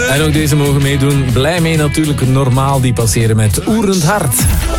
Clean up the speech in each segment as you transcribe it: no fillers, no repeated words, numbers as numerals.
En ook deze mogen meedoen. Blij mee natuurlijk. Normaal, die passeren met Oerend Hart.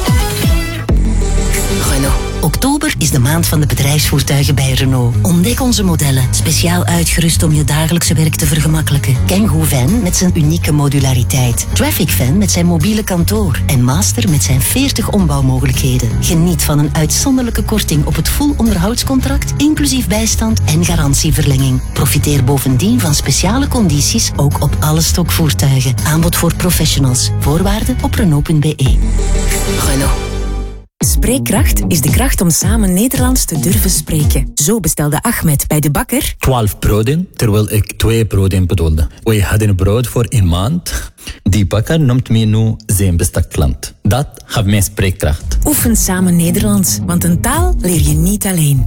Renault. Oktober is de maand van de bedrijfsvoertuigen bij Renault. Ontdek onze modellen, speciaal uitgerust om je dagelijkse werk te vergemakkelijken. Kangoo Van met zijn unieke modulariteit. Traffic Van met zijn mobiele kantoor. En Master met zijn 40 ombouwmogelijkheden. Geniet van een uitzonderlijke korting op het full onderhoudscontract, inclusief bijstand en garantieverlenging. Profiteer bovendien van speciale condities, ook op alle stokvoertuigen. Aanbod voor professionals. Voorwaarden op Renault.be. Renault. Spreekkracht is de kracht om samen Nederlands te durven spreken. Zo bestelde Ahmed bij de bakker 12 broden, terwijl ik 2 broden bedoelde. We hadden brood voor een maand. Die bakker noemt me nu zijn beste klant. Dat gaf mij spreekkracht. Oefen samen Nederlands, want een taal leer je niet alleen.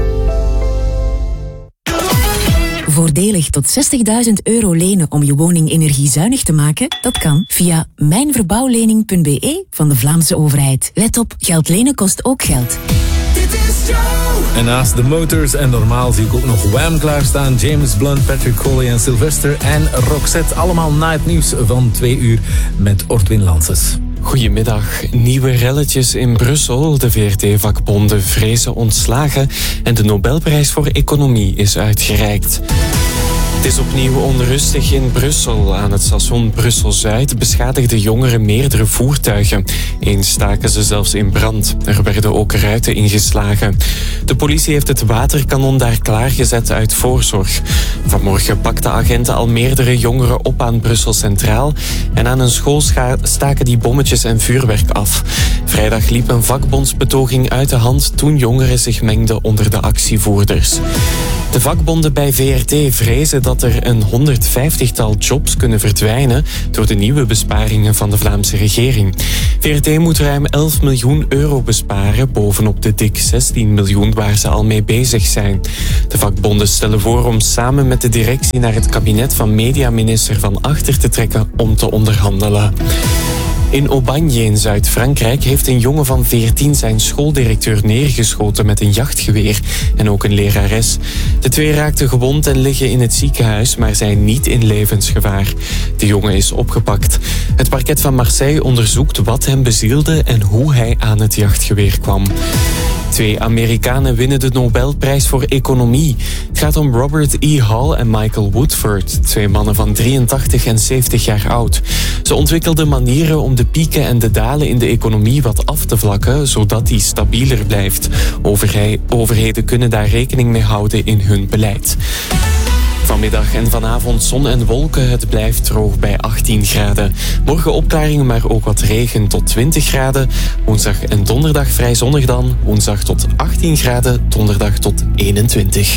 Voordelig tot €60.000 lenen om je woning energiezuinig te maken? Dat kan via mijnverbouwlening.be van de Vlaamse overheid. Let op, geld lenen kost ook geld. En naast de Motors en normaal zie ik ook nog Wham klaarstaan. James Blunt, Patrick Coley en Sylvester en Roxette. Allemaal na het nieuws van 2 uur met Ortwin Lances. Goedemiddag. Nieuwe relletjes in Brussel. De VRT-vakbonden vrezen ontslagen en de Nobelprijs voor Economie is uitgereikt. Het is opnieuw onrustig in Brussel. Aan het station Brussel-Zuid beschadigden jongeren meerdere voertuigen. Eens staken ze zelfs in brand. Er werden ook ruiten ingeslagen. De politie heeft het waterkanon daar klaargezet uit voorzorg. Vanmorgen pakten agenten al meerdere jongeren op aan Brussel Centraal. En aan een school staken die bommetjes en vuurwerk af. Vrijdag liep een vakbondsbetoging uit de hand toen jongeren zich mengden onder de actievoerders. De vakbonden bij VRT vrezen dat er een 150-tal jobs kunnen verdwijnen door de nieuwe besparingen van de Vlaamse regering. VRT moet ruim €11 miljoen besparen, bovenop de dik 16 miljoen waar ze al mee bezig zijn. De vakbonden stellen voor om samen met de directie naar het kabinet van mediaminister Van Achter te trekken om te onderhandelen. In Aubagne in Zuid-Frankrijk heeft een jongen van 14 zijn schooldirecteur neergeschoten met een jachtgeweer en ook een lerares. De 2 raakten gewond en liggen in het ziekenhuis, maar zijn niet in levensgevaar. De jongen is opgepakt. Het parket van Marseille onderzoekt wat hem bezielde en hoe hij aan het jachtgeweer kwam. 2 Amerikanen winnen de Nobelprijs voor Economie. Het gaat om Robert E. Hall en Michael Woodford, 2 mannen van 83 en 70 jaar oud. Ze ontwikkelden manieren om de pieken en de dalen in de economie wat af te vlakken, zodat die stabieler blijft. Overheden kunnen daar rekening mee houden in hun beleid. Vanmiddag en vanavond zon en wolken. Het blijft droog bij 18 graden. Morgen opklaringen, maar ook wat regen tot 20 graden. Woensdag en donderdag vrij zonnig dan. Woensdag tot 18 graden, donderdag tot 21.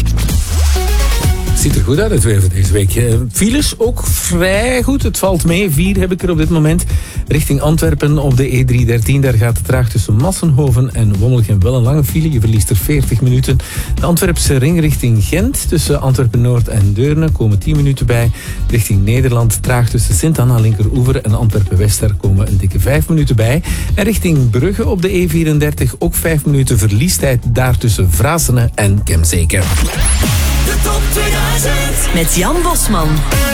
Ziet er goed uit, het weer voor deze week. Files ook vrij goed. Het valt mee. 4 heb ik er op dit moment. Richting Antwerpen op de E313. Daar gaat het traag tussen Massenhoven en Wommelgem. Wel een lange file. Je verliest er 40 minuten. De Antwerpse ring richting Gent. Tussen Antwerpen-Noord en Deurne komen 10 minuten bij. Richting Nederland traag tussen Sint-Anna linkeroever en Antwerpen-West. Daar komen een dikke 5 minuten bij. En richting Brugge op de E34 ook 5 minuten verliestijd. Daar tussen Vrasene en Kemzeke. De top 2000 met Jan Bosman.